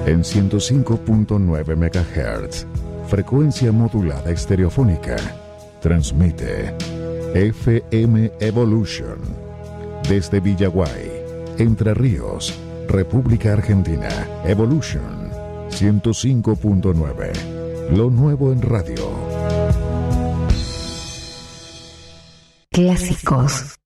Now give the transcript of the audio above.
En 105.9 MHz, frecuencia modulada estereofónica, transmite FM Evolution desde Villaguay, Entre Ríos, República Argentina. Evolution 105.9, lo nuevo en radio. Clásicos